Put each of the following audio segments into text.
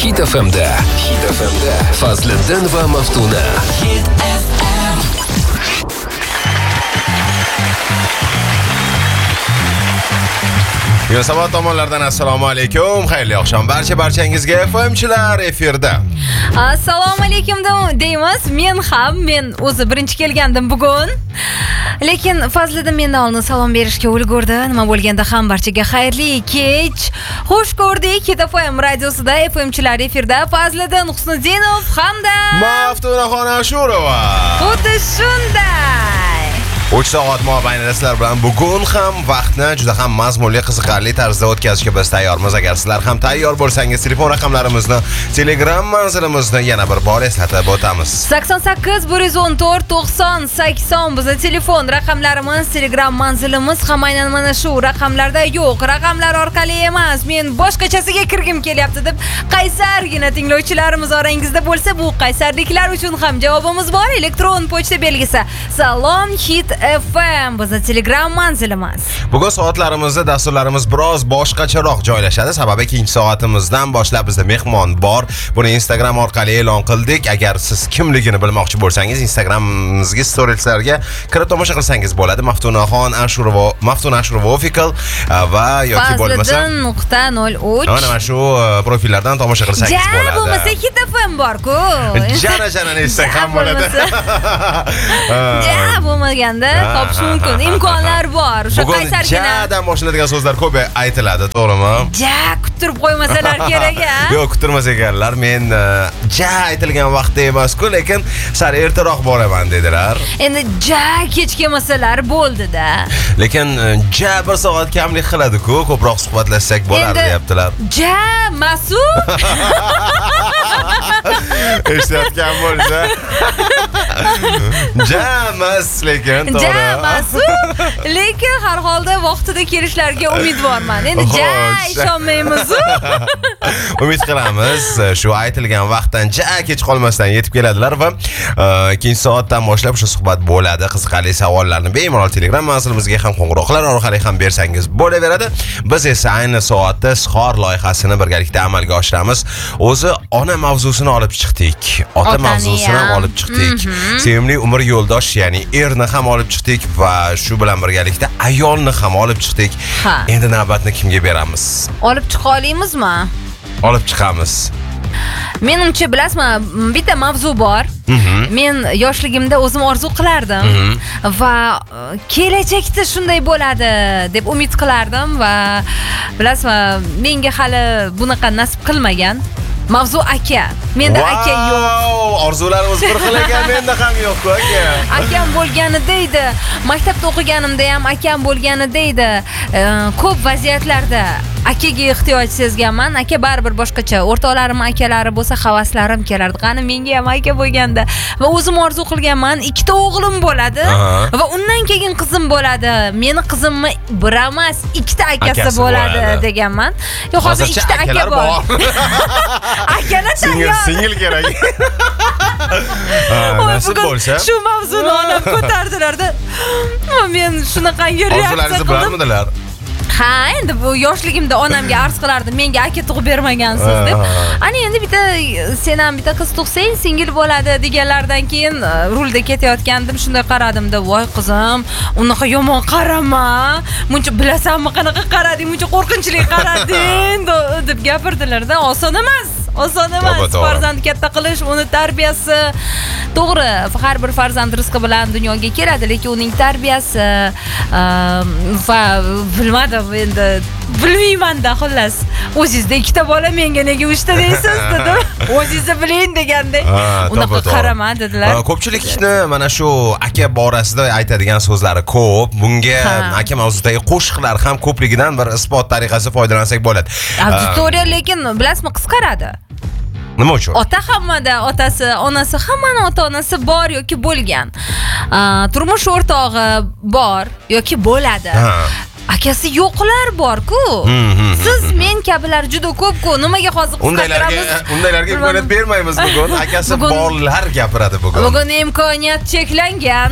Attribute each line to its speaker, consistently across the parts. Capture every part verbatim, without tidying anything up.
Speaker 1: Hit F M'da Hit F M'da Fazliddin va Maftuna. Hit F M.
Speaker 2: Yunusobod tomonlardan assalomu alaykum. Xayrli oqshom barcha barchangizga F M'chilar efirda.
Speaker 3: Assalomu alaykum deymiz. Men ham, men o'zi birinchi kelgandim bugun. Lekin Fazliddin mendan oldin salom berishga ulgurdi. Nima bo'lganda ham barchaga xayrli kech. Xush ko'rdik. Hit F M radiosida F M'chilar efirda Fazliddin Husniddinov hamda
Speaker 2: Maftunaxon Ashurova.
Speaker 3: Xuddi shunday.
Speaker 2: uch soat mobaynida sizlar bilan bugun ham vaqtni juda ham mazmunli, qiziqarli tarzda o'tkazishga biz tayyormiz. Agar sizlar ham tayyor bo'lsangiz, telefon raqamlarimizni, Telegram manzilimizni yana bir bor eslatib o'tamiz.
Speaker 3: sakson sakkiz bir yuz o'n to'rt to'qson sakson bizning telefon raqamlarimiz, Telegram manzilimiz ham aynan mana shu raqamlarda yo'q. Raqamlar orqali emas, men boshqachasiga kirgim kelyapti deb qaysargina tinglovchilarimiz orangizda bo'lsa, bu qaysarliklar uchun ham javobimiz bor. Elektron pochta belgisi salom hit F M bizning Telegram manzilimiz.
Speaker 2: Bugun soatlarimizda dasturlarimiz biroz boshqacharoq joylashadi. Sababi ikkinchi soatimizdan boshlab bizda mehmon bor. Buni Instagram orqali e'lon qildik. Agar siz kimligini bilmoqchi bo'lsangiz, Instagramimizga storieslarga kirib tomosha qilsangiz bo'ladi. Maftunaxon Ashurova, Maftuna Ashurova official va yoki bo'lmasa
Speaker 3: Fazliddin nuqta nol uch.
Speaker 2: mana shu profillardan tomosha qilsangiz bo'ladi.
Speaker 3: Ja, bo'lmasa Hit F M bor-ku.
Speaker 2: Jana jana desak ham bo'ladi.
Speaker 3: Ja, bo'lmaganda topish mumkin. Imkonlar bor. O'sha
Speaker 2: Bugun
Speaker 3: qaysargina
Speaker 2: jadan boshlanadigan so'zlar ko'p aytiladi, to'g'rimi?
Speaker 3: ja kuttirib qo'ymasalar kerak-a.
Speaker 2: Yo'q, kuttirmas ekanlar. Men ja aytilgan vaqtda emas-ku, lekin sal ertaroq boraman dedilar.
Speaker 3: Endi ja kech kelmasalar bo'ldi-da.
Speaker 2: Lekin ja bir soat kamlik qiladi-ku, ko'proq suhbatlashsak bo'lar deyaptilar.
Speaker 3: Ja Mas'ud.
Speaker 2: Eshitayotgan bo'lsa. Ja mas lekin to'g'ri.
Speaker 3: Ja Mas'ud. Lekin har holda vaqtida kelishlariga umidvorman. Endi ja ishonmaymiz.
Speaker 2: Umid qilamiz shu aytilgan vaqtdan ja kech qolmasdan yetib keladilar va ikkinchi soatdan boshlab shu suhbat bo'ladi. Qiziqarli savollarni bemalol Telegram manzilimizga ham qo'ng'iroqlar orqali ham bersangiz bo'laveradi. Biz esa ayni soatda Isxor loyihasini birgalikda amalga oshiramiz. O'zi ona mavzusini olib chiqdik. Ota mavzusini ham olib chiqdik. Sevimli umr yo'ldosh, ya'ni erni ham olib chiqdik va shu bilan birgalikda ayolni ham olib chiqdik. Endi navbatni kimga beramiz?
Speaker 3: Olib chiqa olamizmi?
Speaker 2: Olib chiqamiz.
Speaker 3: Menimcha bilasizmi, bitta mavzu bor. Men yoshligimda o'zim orzu qilardim va kelajakda shunday bo'ladi deb umid qilardim va bilasizmi, menga hali bunaqa nasib qilmagan. Mavzu aka. Menda aka yo'q.
Speaker 2: Orzularimiz bir xil ekan, menda ham yo'q-ku aka.
Speaker 3: Akam bo'lganida edi. Maktabda o'qiganimda ham akam bo'lganida edi. Ko'p vaziyatlarda akaga ehtiyoj sezganman. Aka baribir boshqacha. O'rtoqlarim akalari bo'lsa havaslarim kelardi. Qani menga ham aka bo'lganda va o'zim orzu qilganman. Ikkita o'g'lim bo'ladi va undan keyin qizim bo'ladi. Meni qizimni bir emas, ikkita akasi bo'ladi deganman. Yo'q, hozir ikkita aka bor. Akalar tayyor.
Speaker 2: Singil kerak. Nasib bo'lsa.
Speaker 3: Shu mavzuni olib ko'tardilar-da. Men shunaqangi reaksiya qildim.
Speaker 2: O'zlaringiz bilanmidilar?
Speaker 3: Ha, endi bu yoshligimda onamga arz qilardim, menga aka tug'ib bermagansiz deb. Ana endi bitta sen ham bitta qiz tug'sang, singil bo'ladi deganlardan keyin rulda ketayotgandim, shunday qaradimda, voy qizim, unaqa yomon qarama. Muncha bilasanmi qanaqa qarading, muncha qo'rqinchli qarading deb gapirdilar-da. Oson emas. Oson emas. Farzand katta qilish, uni tarbiyasi. To'g'ri, har bir farzand rizqi bilan dunyoga keladi, lekin uning tarbiyasi va bilmadim endi bilmayman-da, xullas. O'zingizda ikkita bola, menga nega uchta deysiz dedim. O'zingizni biling deganday. Unaqa qarama dedilar.
Speaker 2: Ko'pchilikni mana shu aka borasida aytadigan so'zlari ko'p. Bunga aka mavzudagi qo'shiqlar ham ko'pligidan bir isbot tariqasida foydalansak bo'ladi.
Speaker 3: Auditoriya lekin bilasizmi qisqaradi.
Speaker 2: Nima uchun?
Speaker 3: Ota hammada, otasi, onasi, hammani ota-onasi bor yoki bo'lgan. Turmush o'rtog'i bor yoki bo'ladi. akasi yo'qlar bor-ku. Siz men kabilar juda ko'p-ku. Nimaga hozir
Speaker 2: undaylarga undaylarga imkoniyat bermaymiz bugun. Akasi borlar gapiradi bugun.
Speaker 3: Bugun imkoniyat cheklangan.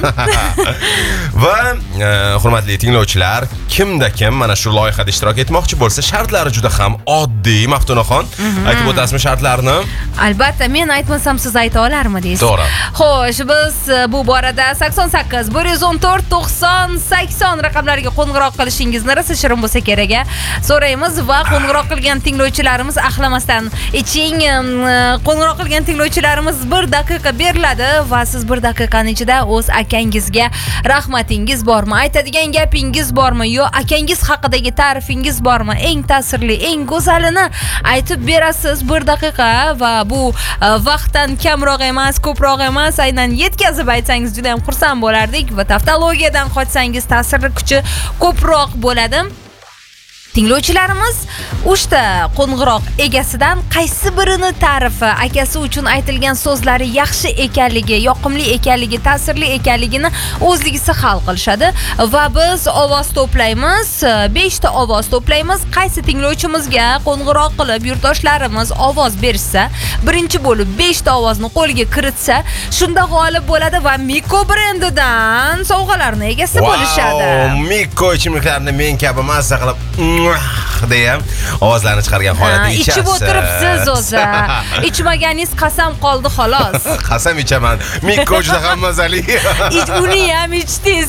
Speaker 2: Va hurmatli tinglovchilar, kimda kim mana shu loyihada ishtirok etmoqchi bo'lsa, shartlari juda ham oddiy. Maftunaxon, aytib o'tasizmi shartlarni?
Speaker 3: Albatta, men aytmasam siz ayta olarmidingiz?
Speaker 2: To'g'ri.
Speaker 3: Xo'sh, biz bu borada sakson sakkiz bir yuz o'n to'rt to'qson sakson raqamlariga qo'ng'iroq qilishingizni rosa shirin bo'lsa kerak so'raymiz va qo'ng'iroq qilgan tinglovchilarimiz axlamasdan iching. Qo'ng'iroq qilgan tinglovchilarimiz bir daqiqa beriladi va siz bir daqiqaning ichida o'z akangizga rahmatingiz bormi, aytadigan gapingiz bormi, yo akangiz haqidagi ta'rifingiz bormi, eng ta'sirli, eng go'zalini aytib berasiz bir daqiqa va bu vaqtdan kamroq emas, ko'proq emas, aynan yetkazib aytsangiz juda ham xursand bo'lardik va taftologiyadan qochsangiz ta'sirli kuchi ko'proq bo'ladi. Tinglovchilarimiz uchta qo'ng'iroq egasidan qaysi birini ta'rifi, akasi uchun aytilgan so'zlari yaxshi ekanligi, yoqimli ekanligi, ta'sirli ekanligini o'zligisi hal qilishadi va biz ovoz to'playmiz, besh ta ovoz to'playmiz. Qaysi tinglovchimizga qo'ng'iroq qilib yurtdoshlarimiz ovoz bersa, birinchi bo'lib besh ta ovozni qo'lga kiritsa, shunda g'olib bo'ladi va Miko brendidan sovg'alarni egasi bo'lishadi.
Speaker 2: Miko ichimliklarni men kabi mazza qilib deya ovozlarni chiqargan holatda ichasiz.
Speaker 3: Ichib o'tiribsiz o'zi. Ichmaganingiz qasam qoldi xolos.
Speaker 2: Qasam ichaman. Miko juda ham mazali.
Speaker 3: Ich uni ham ichdingiz.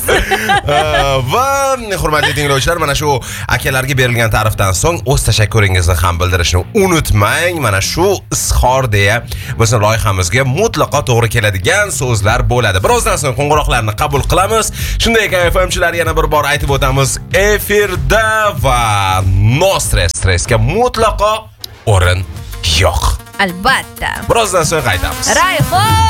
Speaker 2: Va hurmatli tinglovchilar, mana shu akalarga berilgan ta'rifdan so'ng o'z tashakkuringizni ham bildirishni unutmang. Mana shu izhor deya bizning loyihamizga mutlaqo to'g'ri keladigan so'zlar bo'ladi. Birozdan so'ng qo'ng'iroqlarni qabul qilamiz. Shunday ekan, F M chilar yana bir bor aytib o'tamiz. Efirda va no stress stressga mutlaqo o'rin yo'q.
Speaker 3: Albatta.
Speaker 2: Birozdan so'ng qaytamiz.
Speaker 3: Rayhon